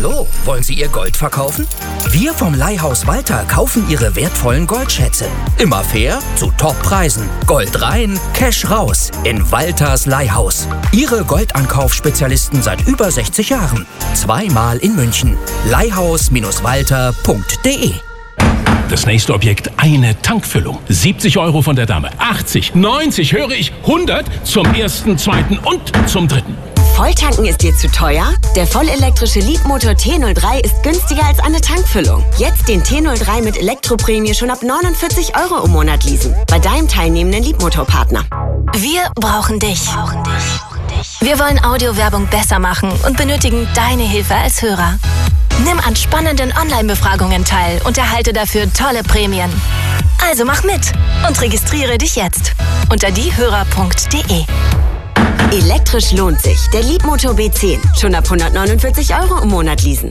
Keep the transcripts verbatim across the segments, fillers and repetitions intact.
Hallo, wollen Sie Ihr Gold verkaufen? Wir vom Leihhaus Walter kaufen Ihre wertvollen Goldschätze. Immer fair, zu Toppreisen. Gold rein, Cash raus. In Walters Leihhaus. Ihre Goldankaufspezialisten seit über sechzig Jahren. Zweimal in München. leihhaus Walter punkt de. Das nächste Objekt, eine Tankfüllung. siebzig Euro von der Dame. achtzig, neunzig, höre ich, hundert zum ersten, zweiten und zum dritten. Volltanken ist dir zu teuer? Der vollelektrische Leapmotor T null drei ist günstiger als eine Tankfüllung. Jetzt den T null drei mit Elektroprämie schon ab neunundvierzig Euro im Monat leasen. Bei deinem teilnehmenden Leapmotor-Partner. Wir brauchen dich. Wir wollen Audiowerbung besser machen und benötigen deine Hilfe als Hörer. Nimm an spannenden Online-Befragungen teil und erhalte dafür tolle Prämien. Also mach mit und registriere dich jetzt unter diehörer punkt de. Elektrisch lohnt sich. Der Leapmotor B zehn. Schon ab hundertneunundvierzig Euro im Monat leasen.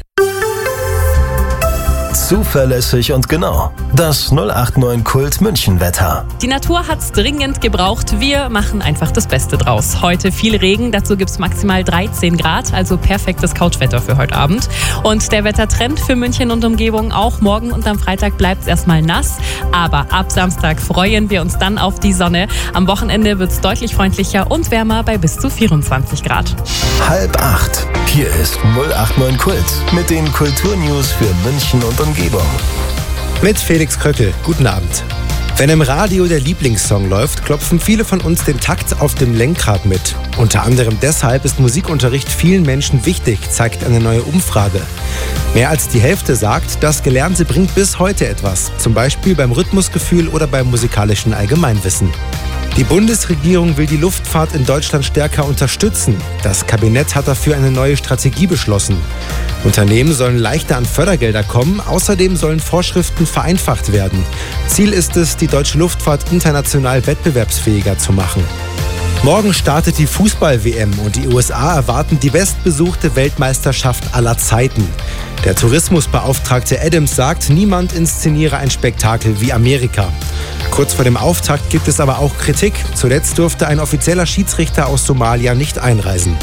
Zuverlässig und genau. Das null acht neun Kult München Wetter. Die Natur hat's dringend gebraucht. Wir machen einfach das Beste draus. Heute viel Regen, dazu gibt's maximal dreizehn Grad, also perfektes Couchwetter für heute Abend. Und der Wettertrend für München und Umgebung auch morgen und am Freitag bleibt's erstmal nass. Aber ab Samstag freuen wir uns dann auf die Sonne. Am Wochenende wird's deutlich freundlicher und wärmer bei bis zu vierundzwanzig Grad. Halb acht. Hier ist null acht neun Kult mit den Kulturnews für München und Umgebung. Mit Felix Kröckel. Guten Abend. Wenn im Radio der Lieblingssong läuft, klopfen viele von uns den Takt auf dem Lenkrad mit. Unter anderem deshalb ist Musikunterricht vielen Menschen wichtig, zeigt eine neue Umfrage. Mehr als die Hälfte sagt, das Gelernte bringt bis heute etwas, zum Beispiel beim Rhythmusgefühl oder beim musikalischen Allgemeinwissen. Die Bundesregierung will die Luftfahrt in Deutschland stärker unterstützen. Das Kabinett hat dafür eine neue Strategie beschlossen. Unternehmen sollen leichter an Fördergelder kommen, außerdem sollen Vorschriften vereinfacht werden. Ziel ist es, die deutsche Luftfahrt international wettbewerbsfähiger zu machen. Morgen startet die Fußball-W M und die U S A erwarten die bestbesuchte Weltmeisterschaft aller Zeiten. Der Tourismusbeauftragte Adams sagt, niemand inszeniere ein Spektakel wie Amerika. Kurz vor dem Auftakt gibt es aber auch Kritik. Zuletzt durfte ein offizieller Schiedsrichter aus Somalia nicht einreisen.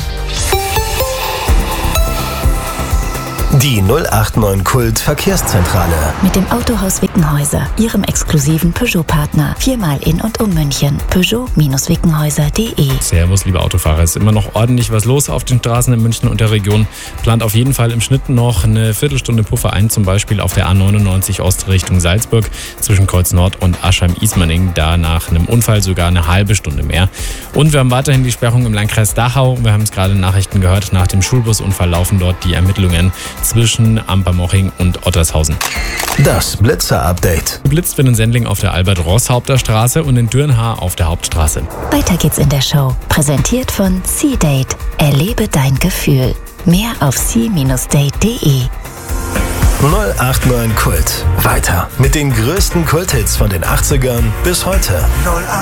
Die null acht neun Kult Verkehrszentrale. Mit dem Autohaus Wickenhäuser, Ihrem exklusiven Peugeot-Partner. Viermal in und um München. Peugeot Wickenhäuser punkt de. Servus, liebe Autofahrer. Es ist immer noch ordentlich was los auf den Straßen in München und der Region. Plant auf jeden Fall im Schnitt noch eine Viertelstunde Puffer ein, zum Beispiel auf der A neunundneunzig Ost Richtung Salzburg zwischen Kreuz Nord und Aschheim-Ismaning. Da nach einem Unfall sogar eine halbe Stunde mehr. Und wir haben weiterhin die Sperrung im Landkreis Dachau. Wir haben es gerade in Nachrichten gehört. Nach dem Schulbusunfall laufen dort die Ermittlungen zwischen Ampermoching und Ottershausen. Das Blitzer-Update. Geblitzt wird in Sendling auf der Albert-Roßhaupter-Straße und in Dürnhaar auf der Hauptstraße. Weiter geht's in der Show. Präsentiert von C-Date. Erlebe dein Gefühl. Mehr auf c Date punkt de. null acht neun Kult. Weiter mit den größten Kulthits von den achtzigern bis heute.